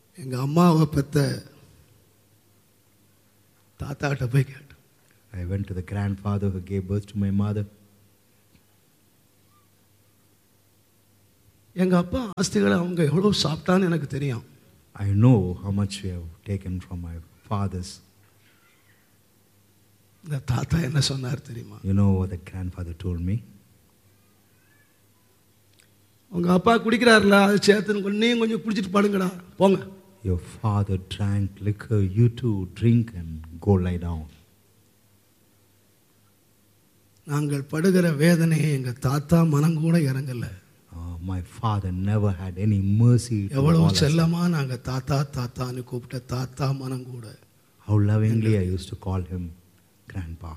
எங்கள் அம்மாவை பெற்ற தாத்தாட்ட போய் கேட்டேன். I went to the grandfather who gave birth to my mother. எங்கள் அப்பா ஆஸ்திகளை அவங்க எவ்வளோ சாப்பிட்டான்னு எனக்கு தெரியும். I know how much we have taken from my fathers. இந்த தாத்தா என்ன சொன்னார் தெரியுமா? You know what the grandfather told me? உங்கள் அப்பா குடிக்கிறாருல, அது சேர்த்து நீயும் கொஞ்சம் குடிச்சிட்டு படுங்கடா போங்க. Your father drank liquor, you too drink and go lie down. நாங்கள் படுகிற வேதனையை எங்கள் தாத்தா மனம் கூட இறங்கல. My father never had any mercy. எவ்வளவு செல்லமா நாங்கள் தாத்தா தாத்தான்னு கூப்பிட்ட தாத்தா மனம் கூட. How lovingly I used to call him grandpa.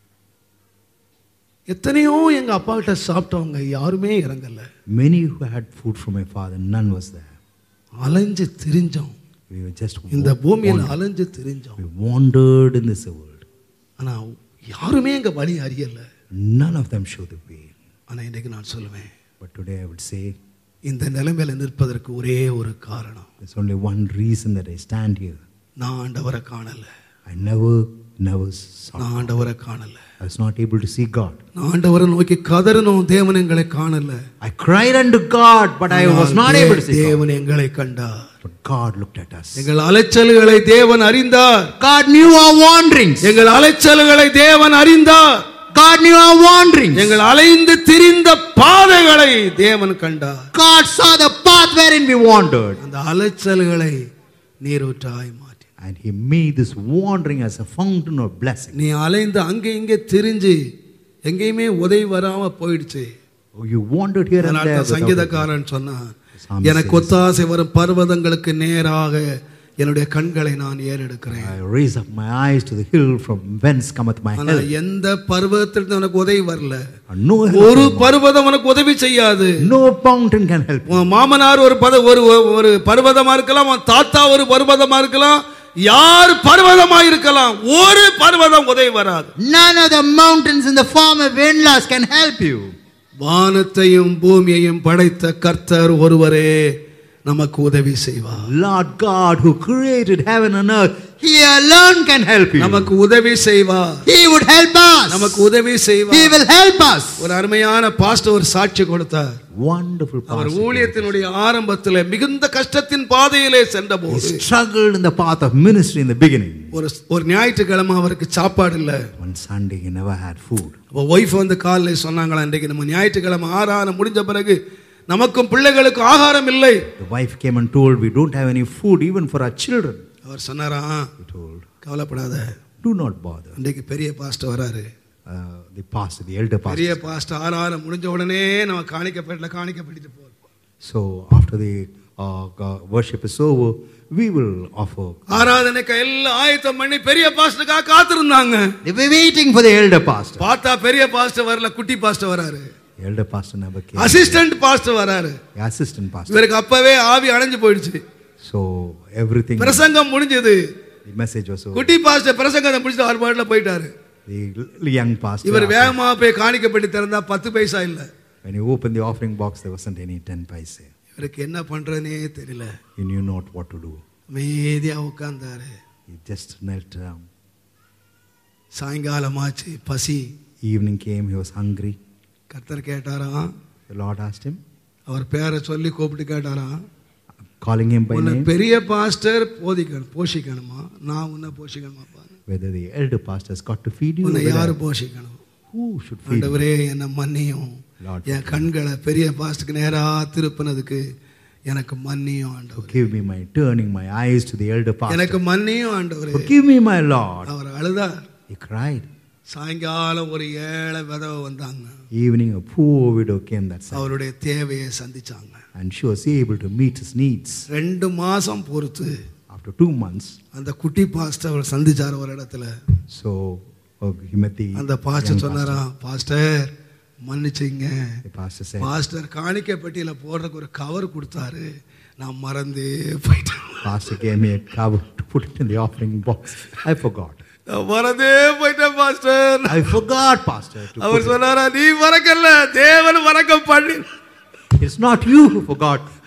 எத்தனையோ எங்க அப்பா கிட்ட சாப்பிட்டவங்க யாருமே இறங்கல. Many who had food from my father, none was there. அலைஞ்சு திரிஞ்சோம். We were just இந்த பூமியில் அலைஞ்சு திரிஞ்சோம். We wandered in this world. ஆனா யாருமே எங்க வழி அறியல. None of them showed the way. ஆனா இன்னைக்கு நான் சொல்லுவேன், But today I would say, இந்த நிலைமையில நிற்பதற்கு ஒரே ஒரு காரணம். there's only one reason that I stand here. நான் ஆண்டவரை காணல. I never saw. நான் ஆண்டவரை காணல. I was not able to see God. நான் ஆண்டவரை நோக்கி கதறினோம், தேவன் எங்களை காணல. I cried unto God, but I was not able to see God. தேவன் எங்களை கண்டார். But God looked at us. எங்கள் அலைச்சல்களை தேவன் அறிந்தார். God knew our wanderings. எங்கள் அலைச்சல்களை தேவன் அறிந்தார். God knew our wanderings. எங்கள் அலைந்து திரிந்த பாதைகளை தேவன் கண்டார். God saw the path wherein we wandered. அந்த அலைச்சல்களை நீரூற்றாய் மாற்றி. And he made this wandering as a fountain of blessing. நீ அலைந்து அங்கே இங்கே திரிஞ்சு எங்கேயுமே உதவி வராம போயிடுச்சு. You wandered here and there. சங்கீதக்காரன் சொன்னான், எனக்கு ஒத்தாசை வரும் பர்வதங்களுக்கு நேராக என்னுடைய கண்களை நான் ஏறெடுக்கிறேன். I raise up my eyes to the hill from whence cometh my help. எந்த பர்வதத்திலிருந்து உனக்கு உதவி வரல. ஒரு பர்வதம் உனக்கு உதவி செய்யாது. No mountain can help you. மாமனார் ஒரு பர்வதமா இருக்கலாம், தாத்தா ஒரு பர்வதமா இருக்கலாம், யார் பர்வதமா இருக்கலாம், ஒரு பர்வதம் உதவி வராது. None of the mountains in the form of in-laws can help you. வானத்தையும் பூமியையும் படைத்த கர்த்தர் ஒருவரே நமக்கு உதவி செய்வார். Lord God who created heaven and earth, he alone can help you. நமக்கு உதவி செய்வார். He would help us. நமக்கு உதவி செய்வார். He will help us. ஒரு அருமையான பாஸ்டர் ஒரு சாட்சி கொடுத்தார். Wonderful pastor. அவர் ஊழியத்தினுடைய ஆரம்பத்திலே மிகுந்த கஷ்டத்தின் பாதையிலே சென்றபோது, he struggled in the path of ministry in the beginning. ஒரு ஞாயிற்றுக்கிழமை அவருக்கு சாப்பாடு இல்ல. One Sunday he never had food. அப்ப வைஃப் வந்து காலையில சொன்னாங்களா, இன்றைக்கு நம்ம ஞாயிற்றுக்கிழமை ஆராதனை முடிஞ்ச பிறகு நமக்கும் பிள்ளைகளுக்கும் ஆகாரம் இல்லை. The wife came and told, we don't have any food even for our children. அவர் சொன்னாரா, he told, கவலைப்படாத, do not bother. இன்றைக்கு பெரிய பாஸ்டர் வராரு. The elder pastor. பெரிய பாஸ்டர் ஆராதனை முடிஞ்ச உடனே நம்ம காணிக்கப்பட்டு போறோம். So after the worship is over, we will offer. ஆராதனைக்கு எல்லாம் ஆயத்தம் பண்ணி பெரிய பாஸ்டருக்காக காத்திருந்தாங்க. They were waiting for the elder pastor. பார்த்தா பெரிய பாஸ்டர் வரல, குட்டி பாஸ்டர் வராரு. Elder pastor never came. Assistant pastor வராரு. Assistant pastor. இவருக்கு அப்பவே ஆவி அணைஞ்சு போயிடுச்சு. So everything. பிரசங்கம் முடிஞ்சது. The message was over. குட்டி பாஸ்டர் பிரசங்கத்தை முடிச்சிட்டு அவர் பாட்டுல போயிட்டாரு. The young pastor. இவர் வேகமா போய் காணிக்கப்பட்டு திறந்தா 10 பைசா இல்ல. When he opened the offering box, there wasn't any 10 paise. இவருக்கு என்ன பண்றதுனே தெரியல. He knew not what to do. அமைதியா உட்கார்ந்தாரு. He just knelt down. சாயங்காலமாச்சு, பசி. Evening came, he was hungry. கர்த்தர் கேட்டாரா, The Lord asked him. அவர் பேரை சொல்லி கூப்பிட்டு கேட்டாரா, calling him by name. பெரிய பாஸ்டர் போஷிக்கணுமா, நான் உன்னை போஷிக்கணுமா? Whether the elder pastor has got to feed you. உன்னை யாரு போஷிக்கணும்? Who should feed you? ஆண்டவரே என்ன மன்னியும், என் கண்களை பெரிய பாஸ்டருக்கு நேரா திருப்பினதுக்கு எனக்கு மன்னியும் ஆண்டவரே. Forgive me my turning my eyes to the elder pastor. எனக்கு மன்னியும் ஆண்டவரே. Forgive me my Lord. அவர் அழுதார். He cried. சாயங்காலம் ஒரு ஏழை விதவை வந்தாங்க. Evening a poor widow came that side. அவருடைய தேவையை சந்திச்சாங்க. And she was able to meet his needs. 2 மாசம் பொறுத்து, after 2 months, அந்த குட்டி பாஸ்டர் அவர் சந்திச்சார் ஒரு இடத்துல. So he met the அந்த பாஸ்டர் சொன்னாரா, பாஸ்டர் மன்னிச்சிங்க, பாஸ்டர் காணிக்கை பெட்டியில போடுறதுக்கு ஒரு கவர் கொடுத்தாரு, நான் மறந்தே போயிட்டேன். Pastor gave me a cover to put it in the offering box. I forgot. நான் மறந்தே போயிட்டேன் பாஸ்டர். I forgot, Pastor. அவர் சொன்னாரா, நீ மறக்கல, தேவன் மறக்க பண்ணி. It's not you who forgot.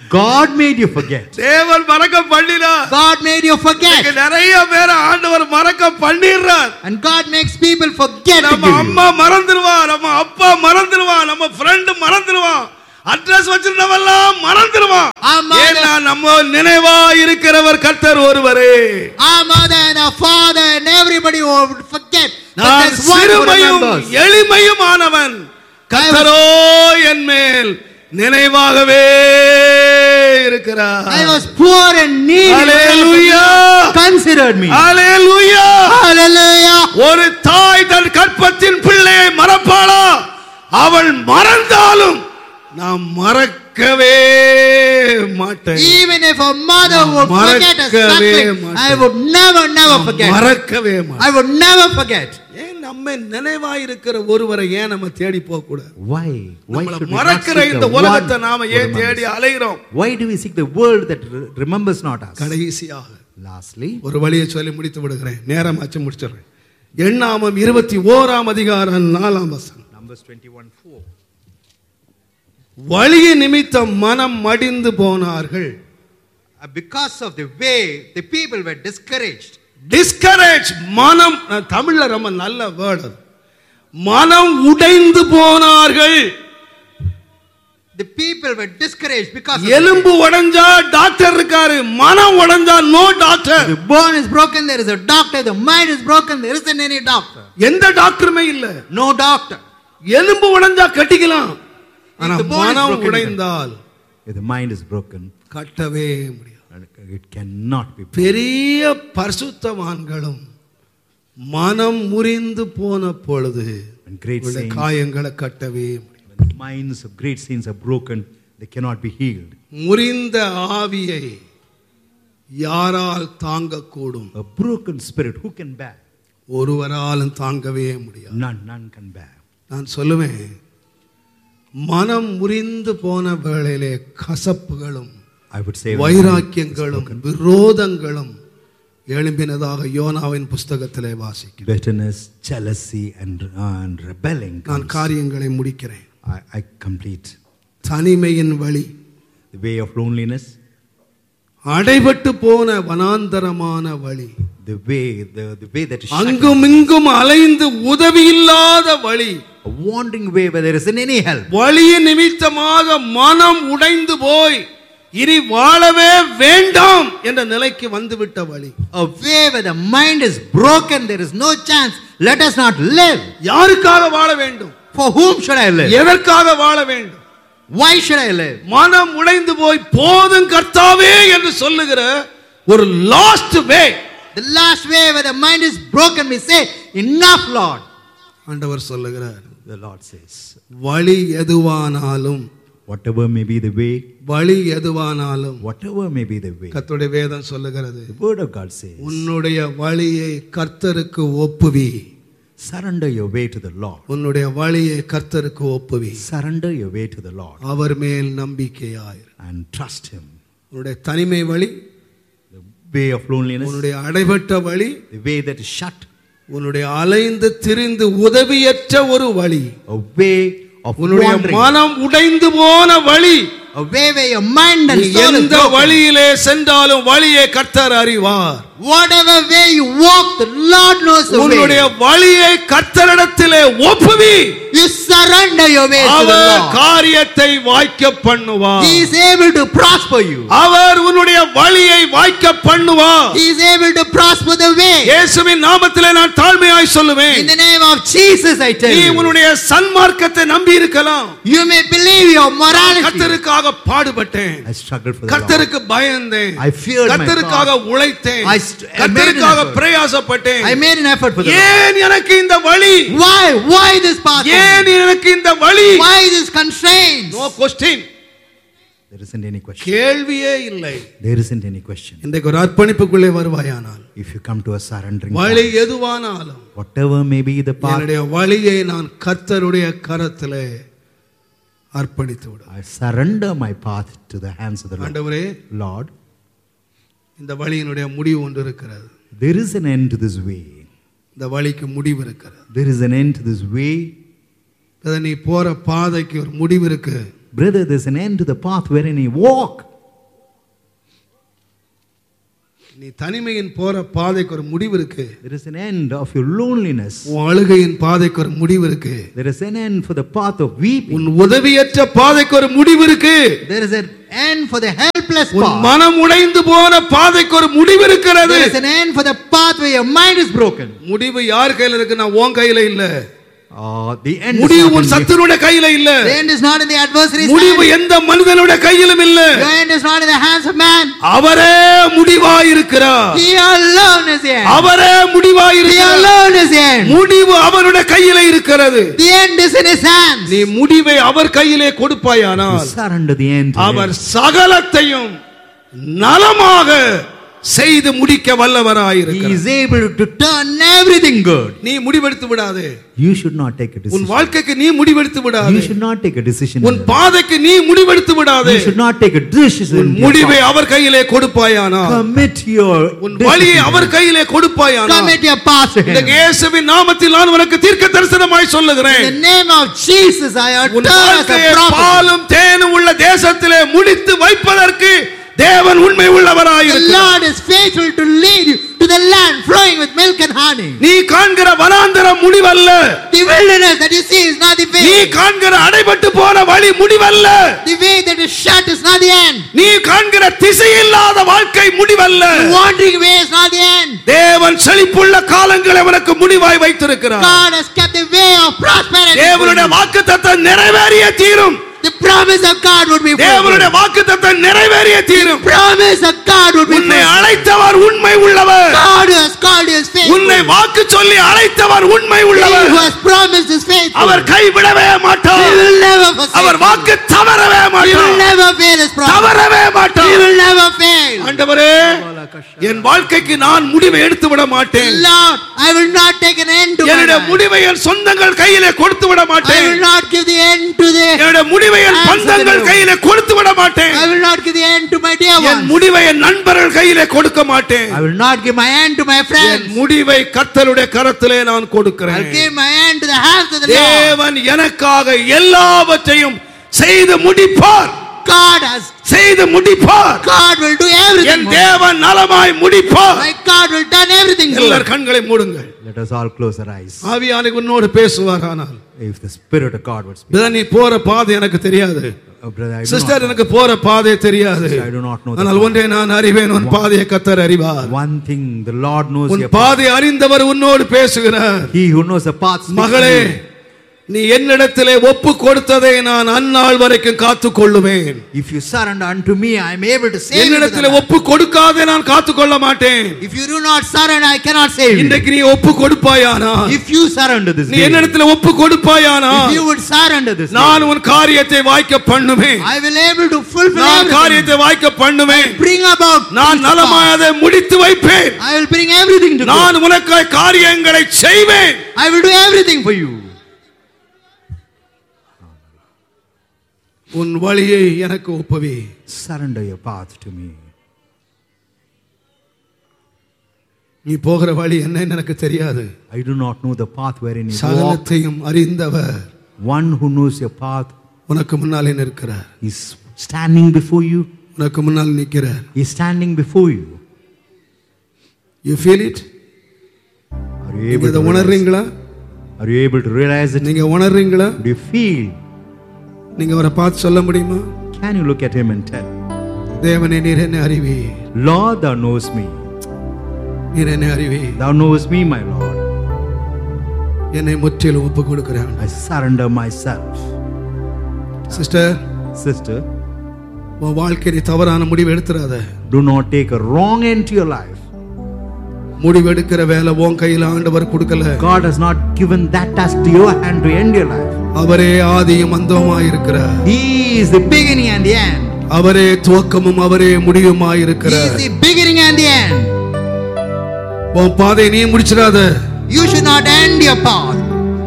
God made you forget. தேவன் மறக்க பண்ணினார். God made you forget. நிறைய பேர் ஆண்டவர் மறக்க பண்ணிடுறார். And God makes people forget to நம்ம give you. அம்மா மறந்துடுவா, நம்ம அப்பா மறந்துடுவா, நம்ம ஃப்ரெண்ட் மறந்துடுவான், அட்ரஸ் வச்சிருந்தவெல்லாம் மறந்துடுவான். ஏன்னா நம்ம நினைவா இருக்கிறவர் கர்த்தர் ஒருவரே. Our mother and our father and everybody would forget. நான் சிறுமையும் எளிமையுமானவன், கர்த்தரோ என் மேல் நினைவாகவே இருக்கிறார். I was poor and needy. Hallelujah. Considered me. Hallelujah. Hallelujah. ஒரு தாய் தன் கற்பத்தின் பிள்ளையை மறப்பாளா? அவள் மறந்தாலும் நான் மறக்கவே மாட்டேன். Even if a mother would forget a suckling, I would never forget. மறக்கவே மாட்டேன். I would never forget. ஏன் நம்ம நினைவாய் இருக்கிற ஒருவரை ஏன் நம்ம தேடி போக கூடாது? Why should we not மறக்கிற seek இந்த the உலகத்தை one நாம who ஏன் தேடி remembers? அலைகிறோம்? Why do we seek the world that remembers not us? கடைசியாக Lastly, ஒரு வழியை சொல்லி முடித்து விடுகிறேன். நேரமாச்சு முடிச்சிடுறேன். எண்ணாமம் 21 அதிகாரம் 4 வசனம். Numbers 21:4. வழிய நிமித்தம் மனம் மடிந்து போனார்கள். Because of the way, the people were discouraged. Discourage மனம், தமிழ்ல ரொம்ப நல்ல வேர்டு. மனம் உடைந்து போனார்கள். The people were discouraged because எலும்பு உடைஞ்சா டாக்டர் இருக்காரு, மனம் உடைஞ்சா no doctor. the bone is broken, there is a doctor. The mind is broken, there isn't any doctor. எந்த டாக்டருமே இல்ல. No doctor. எலும்பு உடைஞ்சா கட்டிக்கலாம், ஆனா If the bone is மனம் broken, உடைந்தால் If the mind is broken, கட்டவே முடியாது. it cannot be broken. பெரிய பரிசுத்தவான்களும் மனம் முறிந்து போன பொழுது When great saints, காயங்களை கட்டவே முடியாது. when the minds of great saints are broken, they cannot be healed. முறிந்த ஆவியை யாரால் தாங்கக்கூடும்? A broken spirit, who can bear? ஒருவராலும் தாங்கவே முடியாது. None can bear. நான் சொல்லுவேன், மனம் முறிந்து போன வேளையிலே கசப்புகளும் I would say வைராக்கியங்களும் விரோதங்களும் எழும்பினதாக யோனாவின் புஸ்தகத்திலே வாசிக்கிறேன். bitterness, jealousy and rebelling. நான் காரியங்களை முடிக்கிறேன். I complete. தனிமையின் வழி, The way of loneliness, அடைபட்டு போன வனாந்தரமான வழி, the way that is shut, அங்கும் இங்கும் அலைந்து உதவி இல்லாத வழி, a wandering way where there isn't any help. வழியின் நிமித்தமாக மனம் உடைந்து போய் இனி வாழவே வேண்டாம் என்ற நிலைக்கு வந்துவிட்ட வழி. A way where the mind is broken, there is no chance. Let us not live. யாருக்காக வாழ வேண்டும்? For whom should I live? எதற்காக வாழ வேண்டும்? Why should I live? மனம் உடைந்து போய் போதும் கர்த்தாவே என்று சொல்லுகிற ஒரு last way. The last way where the mind is broken, we say, enough, Lord. ஆண்டவர் சொல்லுகிறார், The Lord says, வழி எதுவானாலும், whatever may be the way, வழி எதுவானாலும், whatever may be the way, கர்த்தருடைய வேதம் சொல்லுகிறது, the word of God says, உன்னுடைய வழியை கர்த்தருக்கு ஒப்புவி. surrender your way to the Lord. உன்னுடைய வழியை கர்த்தருக்கு ஒப்புவி. Surrender your way to the Lord அவர் மேல் நம்பிக்கையாயிரு. and trust Him. உன்னுடைய தனிமை வழி, The way of loneliness, உன்னுடைய அடைபட்ட வழி, the way that is shut, உன்னுடைய அலைந்து திரிந்து உதவியற்ற ஒரு வழி, a way of உன்னுடைய wandering, மனம் உடைந்து போன வழி. A way where your mind and நீ soul is எந்த broken. வழியிலே சென்றாலும் வழியை கர்த்தர் அறிவார். Whatever way you walk, the Lord knows the உன்னுடைய way. வழியை கர்த்தரிடத்திலே ஒப்புவி. You surrender your ways to the our Lord. காரியத்தை வாய்க்க பண்ணுவார். He is able to prosper you. அவர் உன்னுடைய வழியை வாய்க்க பண்ணுவார். He is able to prosper the way. இயேசுவின் நாமத்திலே நான் தாழ்மையாய் சொல்லுவேன், In the name of Jesus, I tell நீ you. உன்னுடைய சன்மார்க்கத்தை நம்பி இருக்கலாம். You may believe your morality. கர்த்தருக்காக பாடுபட்டேன், I struggled for the Lord. கர்த்தருக்கு பயந்தேன், I feared my கர்த்தருக்காக God. உழைத்தேன், I கர்த்தருக்காக made an effort. பிரயாசப்பட்டேன். I made an effort for the Lord. ஏன் எனக்கு இந்த வழி? Why this path? ஏன் எனக்கு இந்த வழி? Why this constraints? No question. There isn't any question. கேள்வியே இல்லை. There isn't any question. இன்றைக்கு ஒரு அர்ப்பணிப்புக்குள்ளே வருவாயானால், If you come to a surrendering வழி path, எதுவானாலும் whatever may be the path, என்னுடைய வழியை நான் கர்த்தருடைய கரத்திலே அர்ப்பணித்து விடு. I surrender my path to the hands of the Lord. ஆண்டவரே, Lord, இந்த வழியினுடைய முடிவு ஒன்று இருக்கிறது. there is an end to this way. இந்த வழிக்கு முடிவு இருக்கிறது. There is an end to this way. நீ போற பாதைக்கு ஒரு முடிவு இருக்கு. Brother, there's an end to the path wherein you walk. நீ தனிமையின் போற பாதைக்கு ஒரு முடிவு இருக்கு. There is an end of your loneliness. உன் அழுகையின் பாதைக்கு ஒரு முடிவு இருக்கு. There is an end for the path of weeping. உன் உதவியற்ற பாதைக்கு ஒரு முடிவு இருக்கு. There is an end for the helpless உன் path. மனம் உடைந்து போன பாதைக்கு ஒரு முடிவு இருக்கிறது. There is an end for the path where your mind is broken. முடிவு யார் கையில இருக்குன்னா உன் கையில இல்ல. The end முடிவு is not உன் in you. சத்துருடைய கையில இல்ல. The end is not in the adversary's முடிவு hand. எந்த மனிதனுடைய கையிலும் இல்ல. Your end is not in the hands of man. அவரே முடிவாய் இருக்கிறார். He alone is the end. அவரே முடிவாய் He இருக்கிறார். alone is the end. முடிவு அவருடைய கையில இருக்கிறது. The end is in his hands. நீ முடிவை அவர் கையிலே கொடுப்பாயானால் Surrender the end to our him. சகலத்தையும் நலமாக செய்து முடிக்க He வல்லவராயிருக்கிறார். is able to turn everything good. நீ முடிவெடுத்து விடாதே. You should not take a உன் decision. வாழ்க்கைக்கு நீ முடிவெடுத்து விடாதே. You should not take a decision. உன் பாதைக்கு நீ முடிவெடுத்து விடாதே. You should not take a decision. உன் முடிவை அவர் கையிலே கொடுப்பாயானால் Commit your உன் வழியை அவர் கையிலே கொடுப்பாயானால் Commit your path to இந்த him. இயேசுவின் நாமத்தில் நான் உனக்கு தீர்க்க தரிசனமாய் In சொல்லுகிறேன். the name of Jesus, I உன் utter as a வாழ்க்கையை prophet. பாலும் தேனும் உள்ள தேசத்திலே முடித்து வைப்பதற்கு தேவன் உண்மை The உள்ளவராயிருக்கிறார். Lord is faithful to lead you to the land flowing with milk and honey. நீ காண்கிற வனாந்தரம் முடிவல்ல. The wilderness that you see is not the நீ way. காண்கிற அடைபட்டு போன வழி முடிவல்ல. The way that is shut is not the end. நீ காண்கிற திசையில்லாத வாழ்க்கை முடிவல்ல. The wandering way is not the end. தேவன் செழிப்புள்ள காலங்களை உனக்கு முடிவாய் வைத்திருக்கிறார். God has kept the way of prosperity. தேவனுடைய வாக்குத்தத்தம் நிறைவேறிய தீரும். The promise of God would be தேவனுடைய fulfilled. வாக்குத்தத்தம் நிறைவேறிய தீரும். Promise of God would be உன்னை fulfilled. அழைத்தவர் உண்மை உள்ளவர். God who has called you is faithful. உன்னை வாக்கு சொல்லி அழைத்தவர் உண்மை He உள்ளவர். who has promised is faithful. அவர் கைவிடவே He மாட்டார். will never forsake our you. வாக்கு தவறவே He will மாட்டார். never fail his promise. தவறவே He மாட்டார். will never fail. ஆண்டவரே, என் வாழ்க்கைக்கு நான் முடிவை எடுத்து விட மாட்டேன். Lord, I will not take an end to my என்னுடைய life. முடிவை என் சொந்தங்கள் கையிலே கொடுத்து விட I மாட்டேன். will not give the end to the என்னுடைய முடிவை என் பந்தங்கள் கையிலே கொடுத்து விட மாட்டேன். I will not give the end to my dear N ones. முடிவை என் நண்பர்கள் கையிலே கொடுக்க மாட்டேன். I will not give my hand to my N friends. முடிவை கர்த்தருடைய கரத்திலே நான் I'll கொடுக்கிறேன். give my hand to the hands of the Lord. தேவன் எனக்காக எல்லாவற்றையும் செய்து முடிப்பார். God has, செய்து முடிப்பார். God will do N everything. for me. தேவன் நலமாய் முடிப்பார். My God will done everything. for எல்லார் me. கண்களை மூடுங்கள். Let us all close our eyes. ஆவியானவர் உன்னோடு பேசுவார். ஆனால் If the Spirit of God would speak. Brother, நீ போற பாதை எனக்கு தெரியாது. Brother, I do sister, not எனக்கு போற பாதை தெரியாது. I do not know the ஆனால் path. ஒன்றை நான் அறிவேன், உன் பாதையை கர்த்தர் அறிவார். One thing the Lord knows உன் your path. பாதை அறிந்தவர் உன்னோடு பேசுகிறார். He who knows the path speaks to மகளே, you. நீ என்னிடத்திலே ஒப்பு கொடுத்ததை நான் அந்நாள் வரைக்கும் காத்துக் கொள்ளுவேன். If you surrender unto me, I am able to save you. to the என்னிடத்திலே Lord. ஒப்பு கொடுக்காதே நான் காத்துக் கொள்ள மாட்டேன். If you do not surrender, I cannot save you. இன்றைக்கு நீ ஒப்பு கொடுப்பாயானா, If you surrender this நீ day, என்னிடத்திலே ஒப்பு கொடுப்பாயானா, if you would surrender this day, நான் உன் காரியத்தை வாய்க்க பண்ணுவேன். I will able to fulfill நான் everything. காரியத்தை வாய்க்க பண்ணுவேன். Bring about நான் peace to நலமாய் God. அதை முடித்து வைப்பேன். I will bring everything to God. நான் உனக்காய் காரியங்களை செய்வேன். I will do everything for you. உன் வழியை எனக்கு ஒப்புவி. Surrender your path to me. நீ போகிற வழி என்னன்னு எனக்கு தெரியாது. I do not know the path wherein you walk. சகலத்தையும் அறிந்தவர் One who knows your path உனக்கு முன்னாலே நிற்கிறார். is standing before you. உனக்கு முன்னால் நிற்கிறார். He is standing before you. You feel it? Are you நீங்க able இதை to realize? உணர்றீங்களா? Are you able to realize it? நீங்க உணர்றீங்களா? Do you feel? நீங்க அவரை பார்த்து சொல்ல முடியுமா? Can you look at him and tell, தேவனே, நீர் என்னை அறிவி. Lord, thou knows me. நீர் என்னை அறிவி. Thou knows me, my Lord. என்னை முற்றிலும் ஒப்பு கொடுக்கிறேன். I surrender myself. Sister, Sister, உன் வாழ்க்கை நீ தவறான முடிவு எடுத்துறாத. do not take a wrong end to your life. முடிவு எடுக்கிற வேலை உன் கையில ஆண்டவர் கொடுக்கல. God has not given that task to your hand to end your life. அவரே ஆதியும் அந்தமுமாய் இருக்கிறார். He is the beginning and the end. அவரே துவக்கமும் அவரே முடிவுமாய் He இருக்கிறார். is the beginning and the end. உன் பாதையை நீ முடிச்சிடாத. You should not end your path.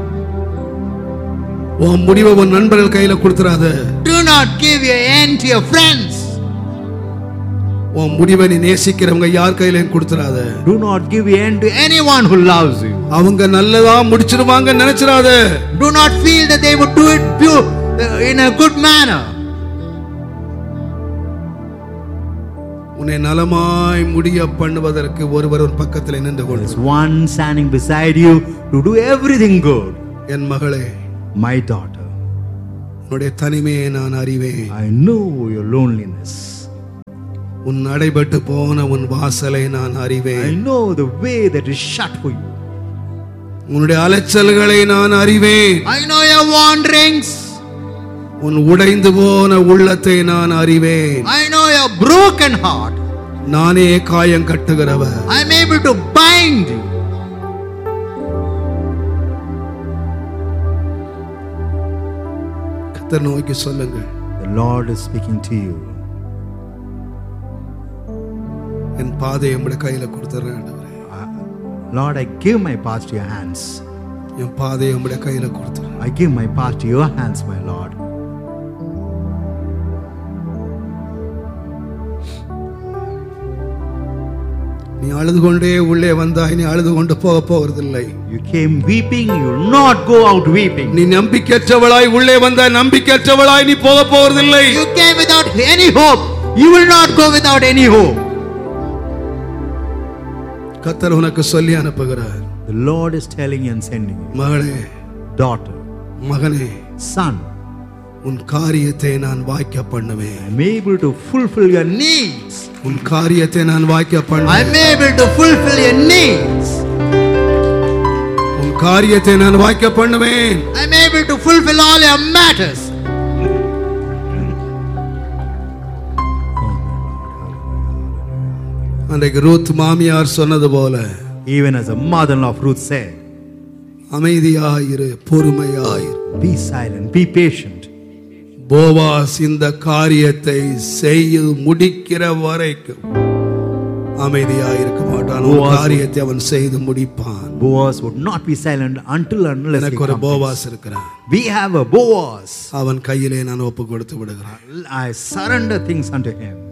உன் முடிவை உன் நண்பர்கள் கையில கொடுத்துறாத. Do not give your end to your friends. உன் முடிவை நீ நேசிக்கிறவங்க யார் கையிலையும் கொடுத்துறாத. Do not give your end to anyone who loves you. அவங்க நல்லதா முடிச்சிருவாங்க நினைச்சிராத. Do not feel that they would do it in a good manner. உன்னை நலமாய் முடிய பண்ணுவதற்கு ஒருவர் உன் பக்கத்தில் நின்று There is கொண்டு one standing beside you to do everything good. என் மகளே, My daughter, உன்னுடைய தனிமையை நான் அறிவேன். I know your loneliness. உன் அடைபட்டு போன உன் வாசலை நான் I அறிவேன். know the way that is shut for you. உன்னுடைய அலைச்சல்களை நான் அறிவேன். I know your wanderings. உன் உடைந்து போன உள்ளத்தை நான் அறிவேன். I know your broken heart. நானே காயம் கட்டுகிறவர். I am able to bind you. கர்த்தர் நோக்கி சொல்லுங்கள். The Lord is speaking to you. என் பாதையை உம்முடைய கையில கொடுத்துறேன் ஆண்டவரே. Lord, I give my past to your hands. என் பாதையை உம்முடைய கையில கொடுத்துறேன். I give my past to your hands, my Lord. நீ அழுது கொண்டே உள்ளே வந்தாய், நீ அழுது கொண்டு போக போவதில்லை. You came weeping, you will not go out weeping. நீ நம்பிக்கையற்றவளாய் உள்ளே வந்தாய், நம்பிக்கையற்றவளாய் நீ போக போவதில்லை. You came without any hope, you will not go without any hope. கர்த்தர் உனக்கு சொல்லி அனுப்புகிறார். The Lord is telling you and sending you. மகளே, Daughter, மகனே, son, உன் காரியத்தை நான் வாய்க்க பண்ணுவேன். I am able to fulfill your needs. உன் காரியத்தை நான் வாய்க்க I am பண்ணுவேன். able to fulfill your needs. உன் காரியத்தை நான் வாய்க்க பண்ணுவேன். I am able to fulfill all your matters. அன்றைக்கு ரூத் மாமியார் சொன்னது போல, Even as a mother-in-law of Ruth said, அமைதியாயிரு, பொறுமையாயிரு. be silent, be patient. Boaz இந்த காரியத்தை செய்து முடிக்கிற வரைக்கும் அமைதியாயிருக்க மாட்டான். ஒரு போவாஸ் காரியத்தை அவன் செய்து முடிப்பான். Boaz would not be silent until unless he எனக்கு ஒரு completes. போவாஸ் இருக்கிறான். We have a Boaz. அவன் கையிலே நான் ஒப்பு கொடுத்து விடுகிறேன். I surrender things unto him.